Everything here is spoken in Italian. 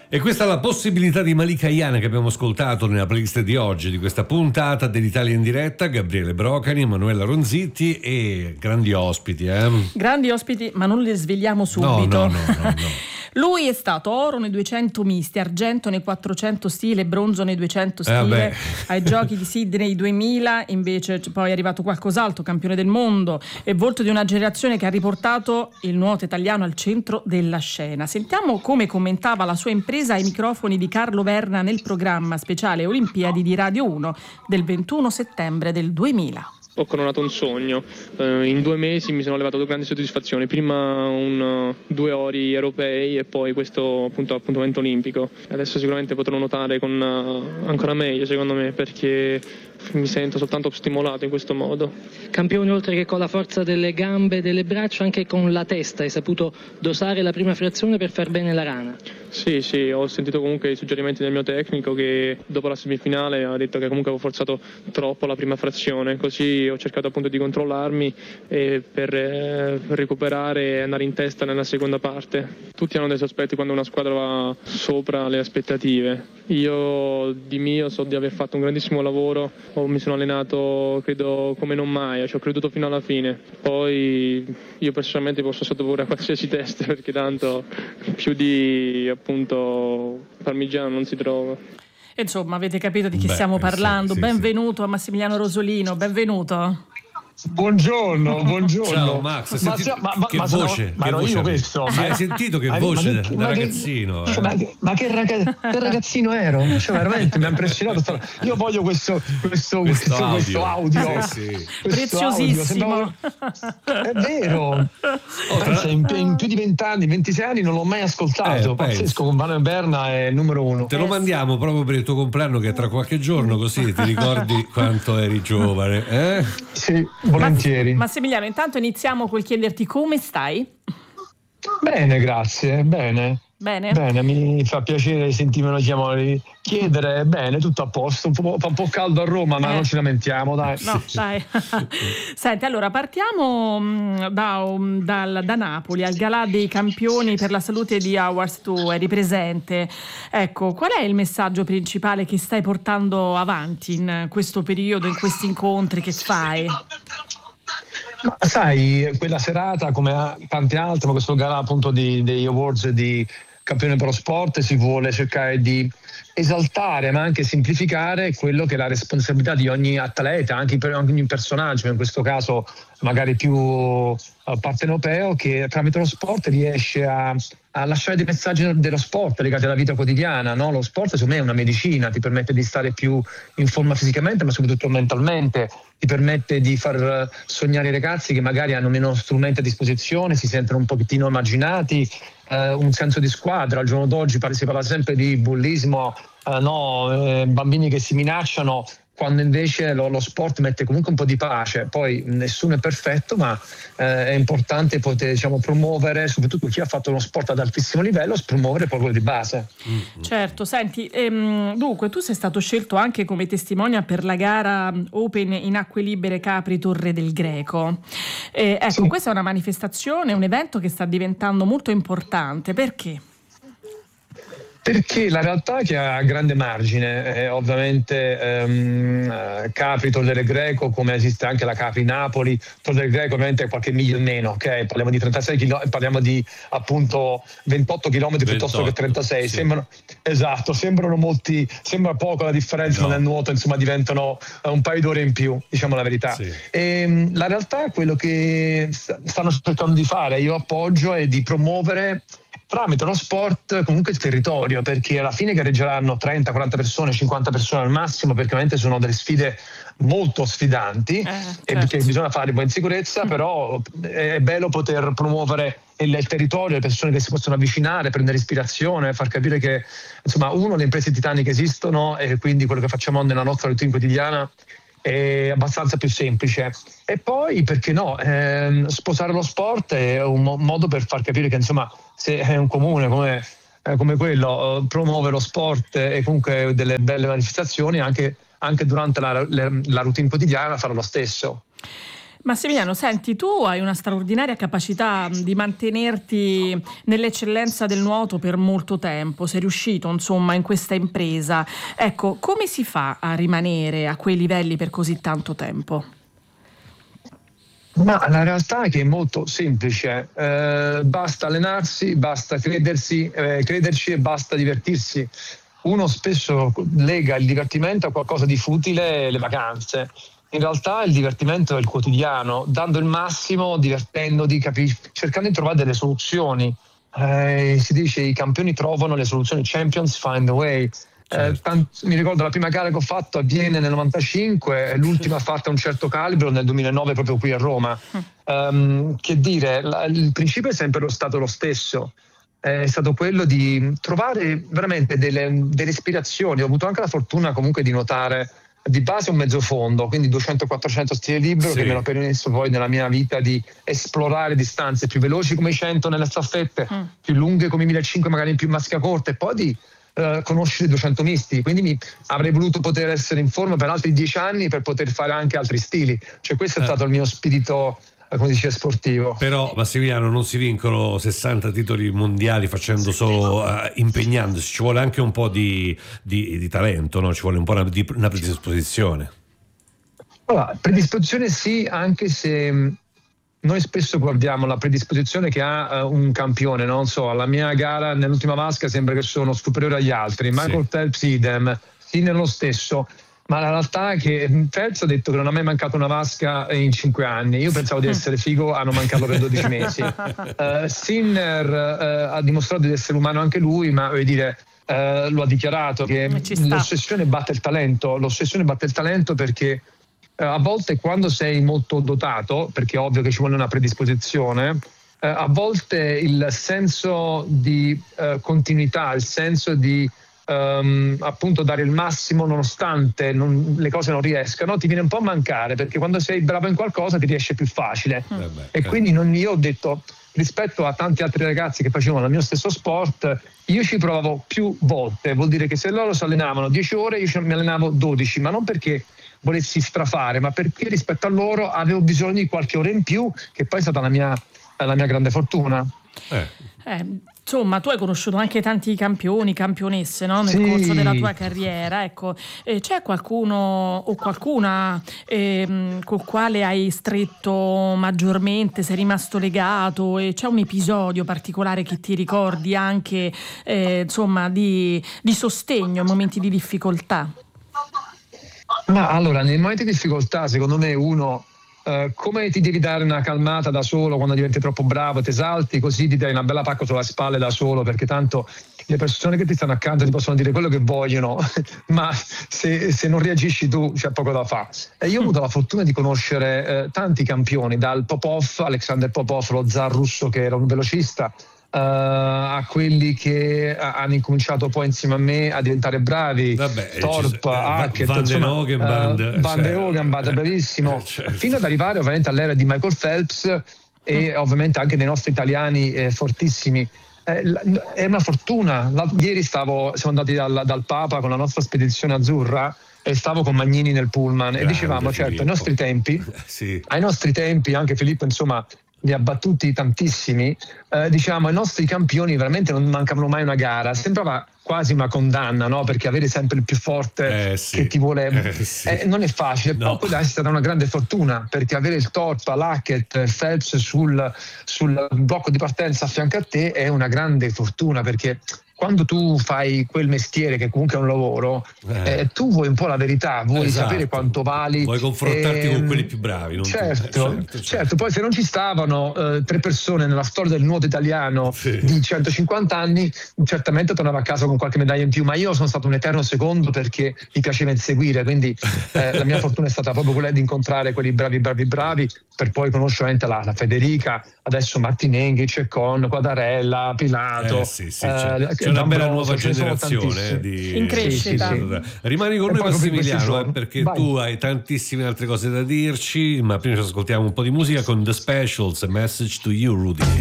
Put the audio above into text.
E questa è la possibilità di Malika Ayane che abbiamo ascoltato nella playlist di oggi, di questa puntata dell'Italia in diretta. Gabriele Brocani, Emanuela Ronzitti e grandi ospiti. Grandi ospiti, ma non li svegliamo subito. No. Lui è stato oro nei 200 misti, argento nei 400 stile, bronzo nei 200 stile. Ai giochi di Sydney 2000 invece poi è arrivato qualcos'altro, campione del mondo e volto di una generazione che ha riportato il nuoto italiano al centro della scena. Sentiamo come commentava la sua impresa ai microfoni di Carlo Verna nel programma speciale Olimpiadi di Radio 1 del 21 settembre del 2000. Ho coronato un sogno, in 2 mesi mi sono levato 2 grandi soddisfazioni, prima 2 ori europei e poi questo appuntamento olimpico. Adesso sicuramente potrò nuotare con ancora meglio secondo me, perché mi sento soltanto stimolato in questo modo. Campione oltre che con la forza delle gambe e delle braccia, anche con la testa hai saputo dosare la prima frazione per far bene la rana. Sì, ho sentito comunque i suggerimenti del mio tecnico che dopo la semifinale ha detto che comunque avevo forzato troppo la prima frazione, così ho cercato appunto di controllarmi per recuperare e andare in testa nella seconda parte. Tutti hanno dei sospetti quando una squadra va sopra le aspettative. Io di mio so di aver fatto un grandissimo lavoro, mi sono allenato credo come non mai, ci ho creduto fino alla fine. Poi io personalmente posso sottoporre a qualsiasi test, perché tanto più di appunto parmigiano non si trova. Insomma, avete capito di chi stiamo parlando. Sì. Benvenuto a Massimiliano Rosolino, benvenuto. Buongiorno. Ciao Max, che voce? Ma ero io questo. Hai sentito che voce da ragazzino? Ma che ragazzino ero? Cioè, veramente mi ha impressionato. Io voglio questo audio. Sì. Preziosissimo. È vero. In più di 20 anni, 26 anni non l'ho mai ascoltato. Pazzesco, con Vano e Berna è il numero 1. Te lo mandiamo proprio per il tuo compleanno, che è tra qualche giorno, così ti ricordi quanto eri giovane. Sì, volentieri. Massimiliano, intanto iniziamo col chiederti come stai? Bene, grazie, bene, mi fa piacere sentirmelo chiedere. Bene, tutto a posto, fa un po' caldo a Roma, ma non ci lamentiamo, dai. No, dai. Senti, allora partiamo da Napoli al Galà dei Campioni per la Salute di Awards. Tu eri presente. Ecco, qual è il messaggio principale che stai portando avanti in questo periodo, in questi incontri che fai? Ma sai, quella serata, come tante altre, ma questo galà appunto degli awards di campione per lo sport, si vuole cercare di esaltare ma anche semplificare quello che è la responsabilità di ogni atleta, anche per ogni personaggio, in questo caso magari più partenopeo, che tramite lo sport riesce a lasciare dei messaggi dello sport legati alla vita quotidiana, no? Lo sport secondo me è una medicina, ti permette di stare più in forma fisicamente ma soprattutto mentalmente, ti permette di far sognare i ragazzi che magari hanno meno strumenti a disposizione, si sentono un pochettino emarginati, un senso di squadra. Al giorno d'oggi si parla sempre di bullismo, bambini che si minacciano, quando invece lo sport mette comunque un po' di pace. Poi nessuno è perfetto, ma è importante poter promuovere, soprattutto chi ha fatto uno sport ad altissimo livello, promuovere proprio di base. Certo, senti, dunque tu sei stato scelto anche come testimonia per la gara Open in acque libere Capri Torre del Greco. Ecco, sì. Questa è una manifestazione, un evento che sta diventando molto importante. Perché? Perché la realtà è che ha grande margine, ovviamente Capri, Torre del Greco, come esiste anche la Capri Napoli, Torre del Greco ovviamente è qualche miglio in meno, ok? Parliamo di 36 km, parliamo di appunto 28 km piuttosto che 36, sì. Sembrano molti, sembra poco la differenza, ma nel nuoto insomma diventano un paio d'ore in più, diciamo la verità. Sì. La realtà è quello che stanno cercando di fare, io appoggio, è di promuovere tramite lo sport comunque il territorio, perché alla fine gareggeranno 30, 40 persone, 50 persone al massimo, perché ovviamente sono delle sfide molto sfidanti, certo. E perché bisogna farle poi in sicurezza, però è bello poter promuovere il territorio, le persone che si possono avvicinare, prendere ispirazione, far capire che insomma le imprese titaniche esistono e quindi quello che facciamo nella nostra routine quotidiana è abbastanza più semplice. E poi perché no, sposare lo sport è un modo per far capire che insomma se è un comune come quello promuove lo sport e comunque delle belle manifestazioni, anche durante la routine quotidiana farà lo stesso. Massimiliano, senti, tu hai una straordinaria capacità di mantenerti nell'eccellenza del nuoto per molto tempo, sei riuscito insomma in questa impresa. Ecco, come si fa a rimanere a quei livelli per così tanto tempo? Ma la realtà è che è molto semplice, basta allenarsi, basta crederci e basta divertirsi. Uno spesso lega il divertimento a qualcosa di futile, le vacanze. In realtà il divertimento è il quotidiano, dando il massimo, divertendoti, cercando di trovare delle soluzioni. Si dice i campioni trovano le soluzioni, champions find a way. Mi ricordo la prima gara che ho fatto avviene nel 95, l'ultima fatta a un certo calibro nel 2009 proprio qui a Roma. Che dire, il principio è sempre stato lo stesso, è stato quello di trovare veramente delle ispirazioni. Ho avuto anche la fortuna comunque di nuotare di base un mezzo fondo, quindi 200-400 stile libero, che mi hanno permesso poi nella mia vita di esplorare distanze più veloci come i 100 nelle staffette, più lunghe come i 1500 magari in più maschera corta, e poi di conoscere i 200 misti. Quindi avrei voluto poter essere in forma per altri 10 anni per poter fare anche altri stili, cioè questo è stato il mio spirito, come dice, sportivo. Però Massimiliano, non si vincono 60 titoli mondiali facendo solo impegnandosi, ci vuole anche un po' di talento, no? Ci vuole un po' una predisposizione. Allora, predisposizione sì, anche se noi spesso guardiamo la predisposizione che ha un campione, non so, alla mia gara nell'ultima vasca sembra che sono superiore agli altri, Michael Phelps idem, Sinner lo stesso. Ma la realtà è che Phelps ha detto che non ha mai mancato una vasca in 5 anni. Io pensavo di essere figo a non mancarlo per 12 mesi. Sinner ha dimostrato di essere umano anche lui, ma voglio dire, lo ha dichiarato che l'ossessione batte il talento. L'ossessione batte il talento perché a volte quando sei molto dotato, perché è ovvio che ci vuole una predisposizione, a volte il senso di continuità, il senso di appunto dare il massimo nonostante le cose non riescano, ti viene un po' a mancare, perché quando sei bravo in qualcosa ti riesce più facile. E quindi io ho detto, rispetto a tanti altri ragazzi che facevano il mio stesso sport, io ci provavo più volte. Vuol dire che se loro si allenavano 10 ore, io mi allenavo 12, ma non perché volessi strafare, ma perché rispetto a loro avevo bisogno di qualche ora in più, che poi è stata la mia grande fortuna. Insomma, tu hai conosciuto anche tanti campioni, campionesse, no? Nel corso della tua carriera, ecco. C'è qualcuno o qualcuna col quale hai stretto maggiormente, sei rimasto legato, e c'è un episodio particolare che ti ricordi anche insomma di sostegno in momenti di difficoltà? Ma allora, nei momenti di difficoltà, secondo me uno, come ti devi dare una calmata da solo quando diventi troppo bravo, ti esalti, così ti dai una bella pacca sulle spalle da solo, perché tanto le persone che ti stanno accanto ti possono dire quello che vogliono, ma se non reagisci tu c'è poco da fare. E io ho avuto la fortuna di conoscere tanti campioni, dal Alexander Popov, lo zar russo che era un velocista, a quelli che hanno incominciato poi insieme a me a diventare bravi. Thorpe, Hackett, Van den Hogenband, bravissimo, fino ad arrivare ovviamente all'era di Michael Phelps e ovviamente anche dei nostri italiani fortissimi. È una fortuna. Ieri siamo andati dal Papa con la nostra spedizione azzurra e stavo con Magnini nel pullman e dicevamo, certo, ai nostri tempi anche Filippo insomma li ha battuti tantissimi, diciamo i nostri campioni veramente non mancavano mai una gara, sembrava quasi una condanna, no? Perché avere sempre il più forte che ti vuole non è facile, no. Poi è stata una grande fortuna, perché avere il Thorpe, Hackett, Phelps sul blocco di partenza a fianco a te è una grande fortuna, perché quando tu fai quel mestiere che comunque è un lavoro, tu vuoi un po' la verità, vuoi sapere quanto vali, vuoi confrontarti con quelli più bravi, non certo. Poi se non ci stavano 3 persone nella storia del nuoto italiano di 150 anni, certamente tornava a casa con qualche medaglia in più, ma io sono stato un eterno secondo perché mi piaceva inseguire, quindi la mia fortuna è stata proprio quella di incontrare quelli bravi, per poi conoscere la Federica, adesso Martinenghi, Ceccon, Quadarella, Pilato. C'è una bella nuova generazione in crescita. Rimani con noi, Massimiliano, perché tu hai tantissime altre cose da dirci, ma prima ci ascoltiamo un po' di musica con The Specials, A Message to You, Rudy.